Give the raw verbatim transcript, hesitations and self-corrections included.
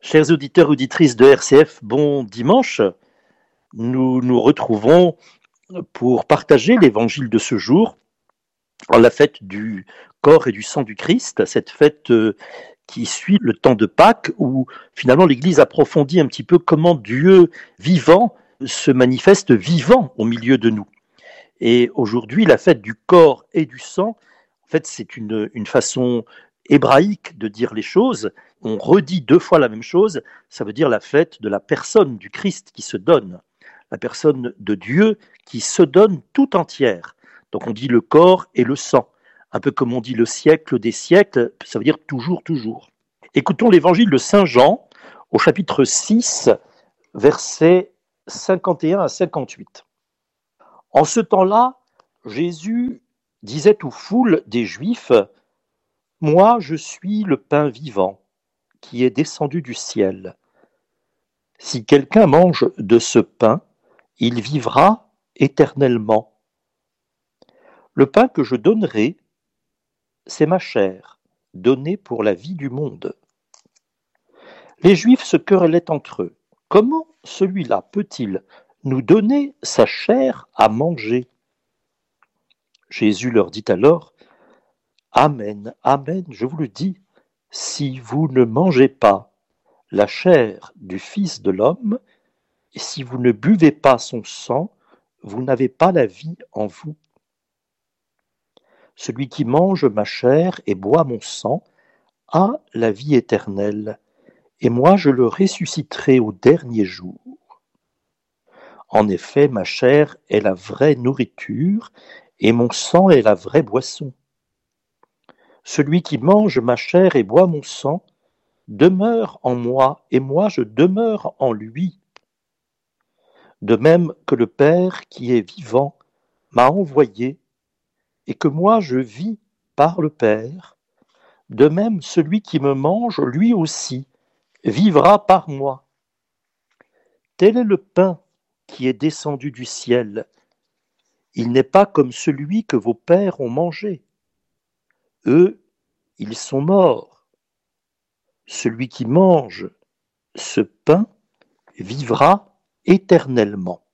Chers auditeurs, auditrices de R C F, bon dimanche. Nous nous retrouvons pour partager l'évangile de ce jour, en la fête du corps et du sang du Christ, cette fête qui suit le temps de Pâques, où finalement l'Église approfondit un petit peu comment Dieu vivant se manifeste vivant au milieu de nous. Et aujourd'hui, la fête du corps et du sang, en fait, c'est une, une façon hébraïque de dire les choses. On redit deux fois la même chose, ça veut dire la fête de la personne du Christ qui se donne, la personne de Dieu qui se donne tout entière. Donc on dit le corps et le sang, un peu comme on dit le siècle des siècles, ça veut dire toujours, toujours. Écoutons l'évangile de Saint Jean au chapitre six, versets cinquante et un à cinquante-huit. En ce temps-là, Jésus disait aux foules des Juifs : « Moi, je suis le pain vivant qui est descendu du ciel. Si quelqu'un mange de ce pain, il vivra éternellement. Le pain que je donnerai, c'est ma chair, donnée pour la vie du monde. » Les Juifs se querellaient entre eux. Comment celui-là peut-il nous donner sa chair à manger ? Jésus leur dit alors : « Amen, amen, je vous le dis, si vous ne mangez pas la chair du Fils de l'homme, et si vous ne buvez pas son sang, vous n'avez pas la vie en vous. Celui qui mange ma chair et boit mon sang a la vie éternelle, et moi je le ressusciterai au dernier jour. En effet, ma chair est la vraie nourriture, et mon sang est la vraie boisson. Celui qui mange ma chair et boit mon sang demeure en moi, et moi je demeure en lui. De même que le Père qui est vivant m'a envoyé, et que moi je vis par le Père, de même celui qui me mange, lui aussi, vivra par moi. Tel est le pain qui est descendu du ciel. Il n'est pas comme celui que vos pères ont mangé. Eux, ils sont morts. Celui qui mange ce pain vivra éternellement.